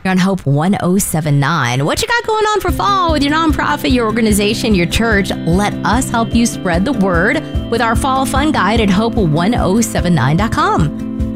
You're on Hope 1079. What you got going on for fall with your nonprofit, your organization, your church? Let us help you spread the word with our fall fun guide at hope1079.com.